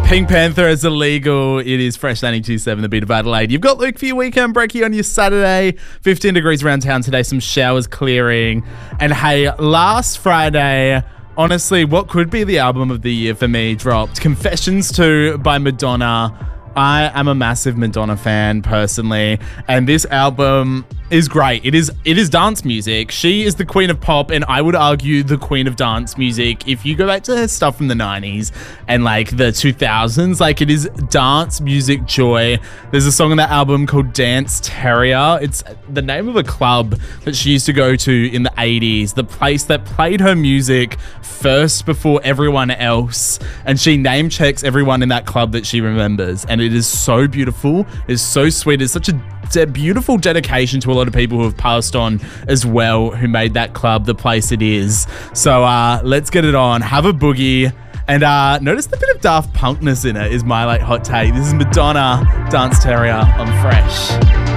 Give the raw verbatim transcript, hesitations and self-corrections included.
Pink Panther is illegal. It is Fresh ninety-two point seven, the beat of Adelaide. You've got Luke for your weekend brekkie on your Saturday. fifteen degrees around town today, some showers clearing. And hey, last Friday, honestly, what could be the album of the year for me dropped. Confessions two by Madonna. I am a massive Madonna fan personally, and this album is great. It is it is dance music. She is the queen of pop, and I would argue the queen of dance music. If you go back to her stuff from the nineties and like the two thousands, like it is dance music joy. There's a song on that album called Dance Terrier. It's the name of a club that she used to go to in the eighties, the place that played her music first before everyone else, and she name checks everyone in that club that she remembers, and it is so beautiful. It's so sweet. It's such a de- beautiful dedication to a lot of people who have passed on as well, who made that club the place it is. So uh, let's get it on. Have a boogie. And uh, notice the bit of Daft Punkness in it is my like hot take. This is Madonna, Dance Terrier on Fresh.